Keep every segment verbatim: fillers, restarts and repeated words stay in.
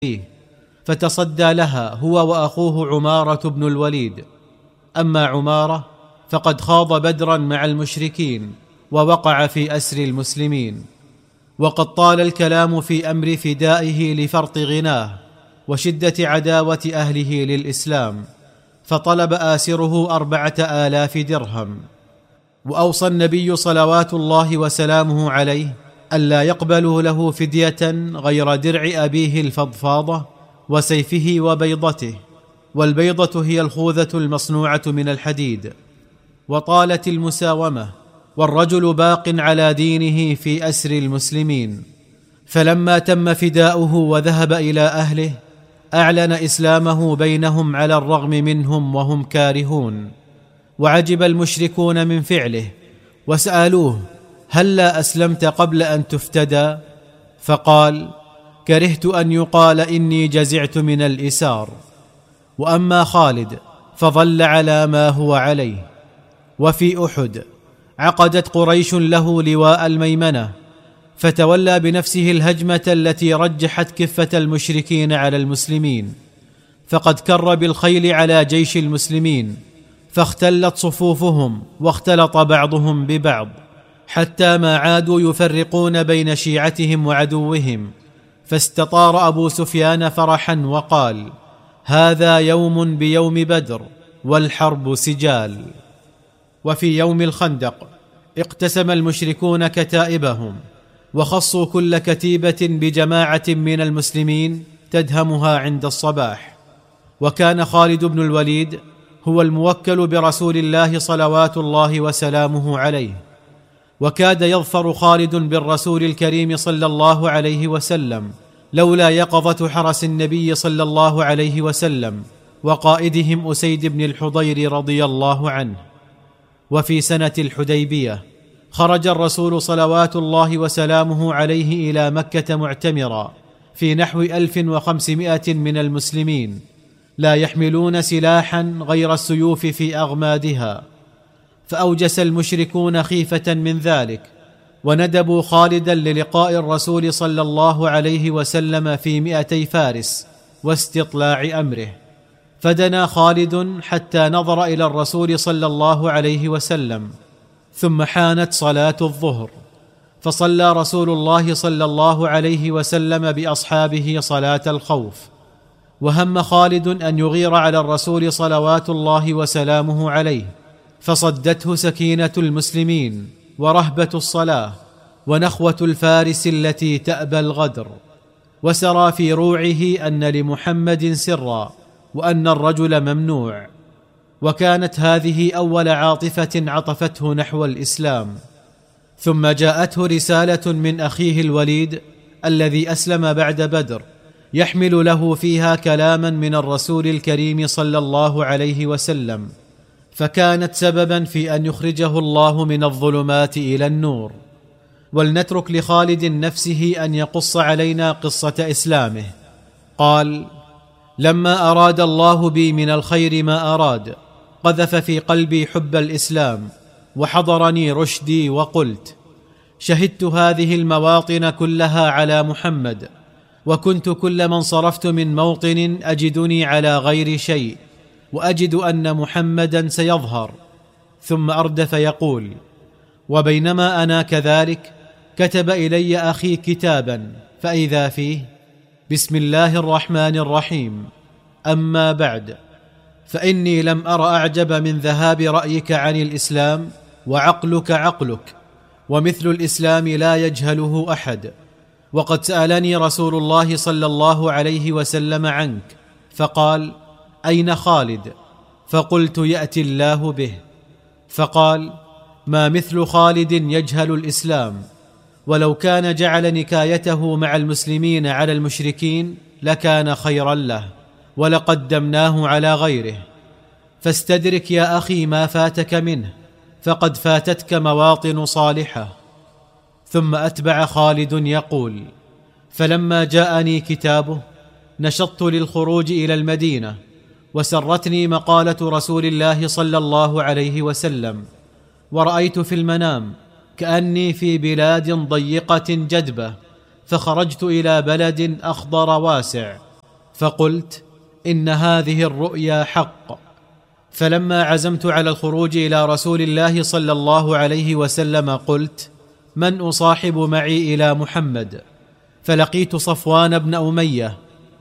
فيه، فتصدى لها هو وأخوه عمارة بن الوليد. أما عمارة فقد خاض بدرا مع المشركين ووقع في أسر المسلمين، وقد طال الكلام في أمر فدائه لفرط غناه وشدة عداوة أهله للإسلام، فطلب آسره أربعة آلاف درهم. وأوصى النبي صلوات الله وسلامه عليه ألا يقبلوا له فدية غير درع أبيه الفضفاضة وسيفه وبيضته، والبيضة هي الخوذة المصنوعة من الحديد. وطالت المساومة، والرجل باق على دينه في أسر المسلمين. فلما تم فداؤه وذهب إلى أهله أعلن إسلامه بينهم على الرغم منهم وهم كارهون. وعجب المشركون من فعله، وسألوه: هلا أسلمت قبل أن تفتدى؟ فقال: كرهت أن يقال إني جزعت من الإسار. وأما خالد فظل على ما هو عليه. وفي أحد عقدت قريش له لواء الميمنة، فتولى بنفسه الهجمة التي رجحت كفة المشركين على المسلمين، فقد كر بالخيل على جيش المسلمين، فاختلت صفوفهم واختلط بعضهم ببعض، حتى ما عادوا يفرقون بين شيعتهم وعدوهم. فاستطار أبو سفيان فرحا وقال: هذا يوم بيوم بدر والحرب سجال. وفي يوم الخندق اقتسم المشركون كتائبهم، وخصوا كل كتيبة بجماعة من المسلمين تدهمها عند الصباح. وكان خالد بن الوليد هو الموكل برسول الله صلوات الله وسلامه عليه، وكاد يظفر خالد بالرسول الكريم صلى الله عليه وسلم لولا يقظة حرس النبي صلى الله عليه وسلم وقائدهم أسيد بن الحضير رضي الله عنه. وفي سنة الحديبية خرج الرسول صلوات الله وسلامه عليه إلى مكة معتمرا في نحو ألف وخمسمائة من المسلمين، لا يحملون سلاحا غير السيوف في أغمادها. فأوجس المشركون خيفة من ذلك، وندبوا خالدا للقاء الرسول صلى الله عليه وسلم في مئتي فارس واستطلاع أمره. فدنا خالد حتى نظر إلى الرسول صلى الله عليه وسلم، ثم حانت صلاة الظهر، فصلى رسول الله صلى الله عليه وسلم بأصحابه صلاة الخوف. وهم خالد أن يغير على الرسول صلوات الله وسلامه عليه، فصدته سكينة المسلمين ورهبة الصلاة ونخوة الفارس التي تأبى الغدر. وسرى في روعه أن لمحمد سرا، وأن الرجل ممنوع. وكانت هذه أول عاطفة عطفته نحو الإسلام. ثم جاءته رسالة من أخيه الوليد الذي أسلم بعد بدر، يحمل له فيها كلاما من الرسول الكريم صلى الله عليه وسلم، فكانت سببا في أن يخرجه الله من الظلمات إلى النور. ولنترك لخالد نفسه أن يقص علينا قصة إسلامه. قال: لما أراد الله بي من الخير ما أراد، قذف في قلبي حب الإسلام، وحضرني رشدي، وقلت: شهدت هذه المواطن كلها على محمد، وكنت كلما انصرفت من موطن أجدني على غير شيء، وأجد أن محمدا سيظهر. ثم أردف يقول: وبينما أنا كذلك كتب إلي أخي كتابا، فإذا فيه: بسم الله الرحمن الرحيم، أما بعد، فإني لم أر أعجب من ذهاب رأيك عن الإسلام، وعقلك عقلك، ومثل الإسلام لا يجهله أحد. وقد سألني رسول الله صلى الله عليه وسلم عنك، فقال: أين خالد؟ فقلت: يأتي الله به. فقال: ما مثل خالد يجهل الإسلام، ولو كان جعل نكايته مع المسلمين على المشركين لكان خيرا له، ولقدمناه على غيره. فاستدرك يا أخي ما فاتك منه، فقد فاتتك مواطن صالحة. ثم أتبع خالد يقول: فلما جاءني كتابه نشطت للخروج إلى المدينة، وسرتني مقالة رسول الله صلى الله عليه وسلم، ورأيت في المنام كأني في بلاد ضيقة جدبة، فخرجت إلى بلد أخضر واسع، فقلت: إن هذه الرؤيا حق. فلما عزمت على الخروج إلى رسول الله صلى الله عليه وسلم قلت: من أصاحب معي إلى محمد؟ فلقيت صفوان بن أمية،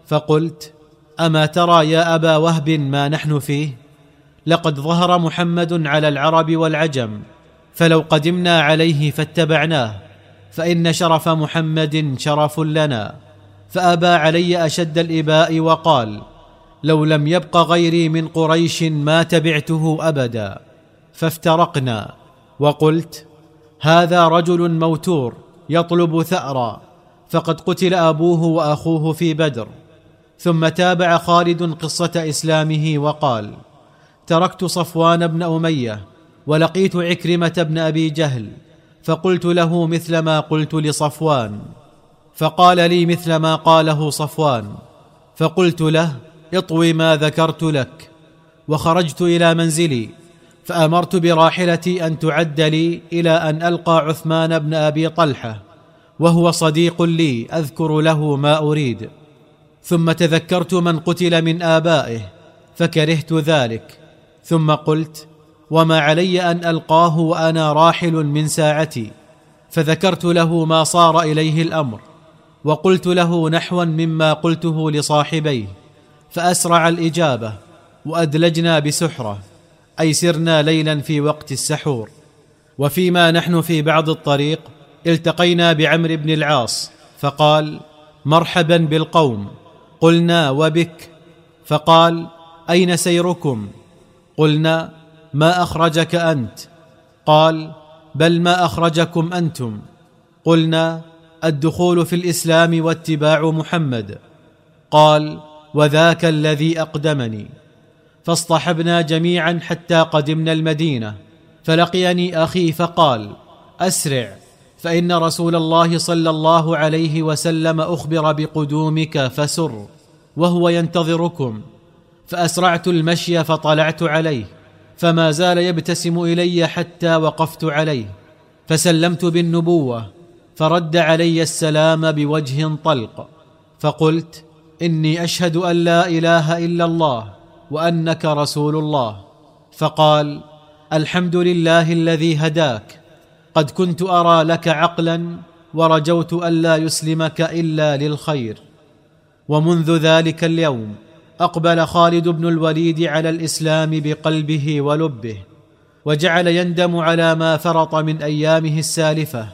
فقلت: أما ترى يا أبا وهب ما نحن فيه؟ لقد ظهر محمد على العرب والعجم، فلو قدمنا عليه فاتبعناه، فإن شرف محمد شرف لنا. فأبى علي أشد الإباء وقال: لو لم يبق غيري من قريش ما تبعته أبدا. فافترقنا، وقلت: هذا رجل موتور يطلب ثأرا، فقد قتل أبوه وأخوه في بدر. ثم تابع خالد قصة إسلامه وقال: تركت صفوان بن أمية ولقيت عكرمة بن أبي جهل، فقلت له مثل ما قلت لصفوان، فقال لي مثل ما قاله صفوان، فقلت له: اطوي ما ذكرت لك. وخرجت إلى منزلي، فأمرت براحلتي أن تعد لي إلى أن ألقى عثمان بن أبي طلحة، وهو صديق لي أذكر له ما أريد. ثم تذكرت من قتل من آبائه فكرهت ذلك، ثم قلت: وما علي أن ألقاه وأنا راحل من ساعتي. فذكرت له ما صار إليه الأمر، وقلت له نحوا مما قلته لصاحبيه، فأسرع الإجابة، وأدلجنا بسحرة، أي سرنا ليلا في وقت السحور. وفيما نحن في بعض الطريق التقينا بعمرو بن العاص، فقال: مرحبا بالقوم. قلنا: وبك؟ فقال: أين سيركم؟ قلنا: ما أخرجك أنت؟ قال: بل ما أخرجكم أنتم؟ قلنا: الدخول في الإسلام واتباع محمد. قال: وذاك الذي أقدمني. فاصطحبنا جميعا حتى قدمنا المدينة، فلقيني أخي فقال: أسرع، فإن رسول الله صلى الله عليه وسلم أخبر بقدومك فسر، وهو ينتظركم. فأسرعت المشي فطلعت عليه، فما زال يبتسم إلي حتى وقفت عليه، فسلمت بالنبوة، فرد علي السلام بوجه طلق. فقلت: إني أشهد أن لا إله إلا الله وأنك رسول الله. فقال: الحمد لله الذي هداك، قد كنت أرى لك عقلا ورجوت ألا يسلمك إلا للخير. ومنذ ذلك اليوم أقبل خالد بن الوليد على الإسلام بقلبه ولبه، وجعل يندم على ما فرط من أيامه السالفة،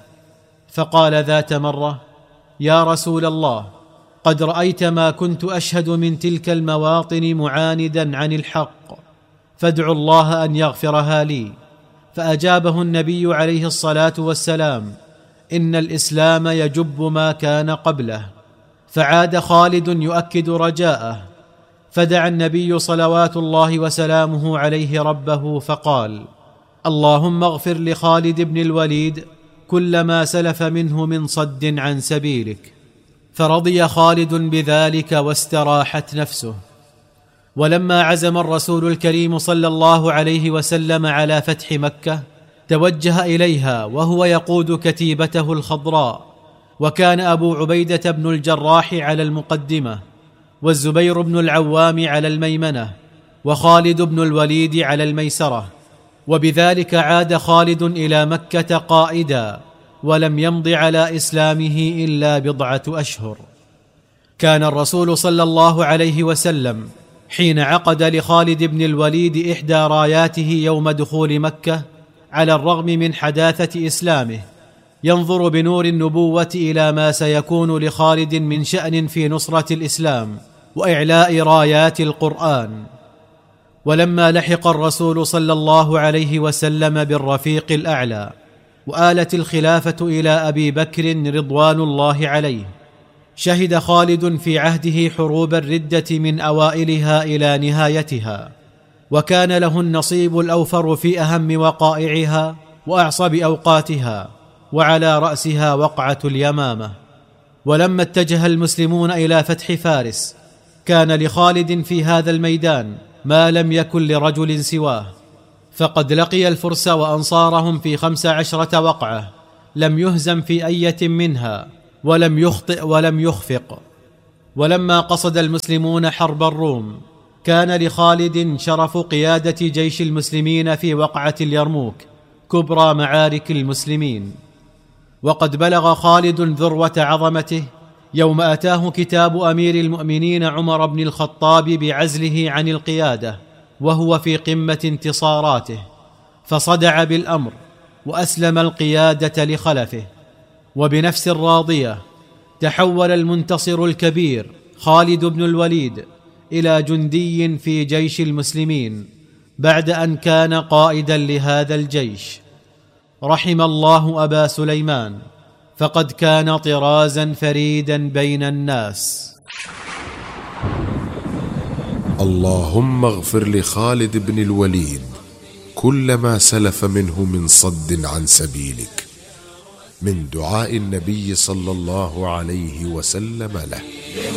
فقال ذات مرة: يا رسول الله، قد رأيت ما كنت أشهد من تلك المواطن معاندا عن الحق، فادعوا الله أن يغفرها لي. فأجابه النبي عليه الصلاة والسلام: إن الإسلام يجب ما كان قبله. فعاد خالد يؤكد رجاءه، فدعا النبي صلوات الله وسلامه عليه ربه فقال: اللهم اغفر لخالد بن الوليد كل ما سلف منه من صد عن سبيلك. فرضي خالد بذلك واستراحت نفسه. ولما عزم الرسول الكريم صلى الله عليه وسلم على فتح مكة توجه إليها وهو يقود كتيبته الخضراء، وكان أبو عبيدة بن الجراح على المقدمة، والزبير بن العوام على الميمنة، وخالد بن الوليد على الميسرة. وبذلك عاد خالد إلى مكة قائدا، ولم يمض على إسلامه إلا بضعة أشهر. كان الرسول صلى الله عليه وسلم حين عقد لخالد بن الوليد إحدى راياته يوم دخول مكة، على الرغم من حداثة إسلامه، ينظر بنور النبوة إلى ما سيكون لخالد من شأن في نصرة الإسلام وإعلاء رايات القرآن. ولما لحق الرسول صلى الله عليه وسلم بالرفيق الأعلى وآلت الخلافة إلى أبي بكر رضوان الله عليه، شهد خالد في عهده حروب الردة من أوائلها إلى نهايتها، وكان له النصيب الأوفر في أهم وقائعها وأعصب أوقاتها، وعلى رأسها وقعة اليمامة. ولما اتجه المسلمون إلى فتح فارس كان لخالد في هذا الميدان ما لم يكن لرجل سواه، فقد لقي الفرس وأنصارهم في خمس عشرة وقعة، لم يهزم في أية منها، ولم يخطئ ولم يخفق. ولما قصد المسلمون حرب الروم كان لخالد شرف قيادة جيش المسلمين في وقعة اليرموك كبرى معارك المسلمين. وقد بلغ خالد ذروة عظمته يوم أتاه كتاب أمير المؤمنين عمر بن الخطاب بعزله عن القيادة وهو في قمة انتصاراته، فصدع بالأمر وأسلم القيادة لخلفه. وبنفس راضية تحول المنتصر الكبير خالد بن الوليد إلى جندي في جيش المسلمين بعد أن كان قائدا لهذا الجيش. رحم الله أبا سليمان، فقد كان طرازا فريدا بين الناس. اللهم اغفر لخالد بن الوليد كل ما سلف منه من صد عن سبيلك، من دعاء النبي صلى الله عليه وسلم له.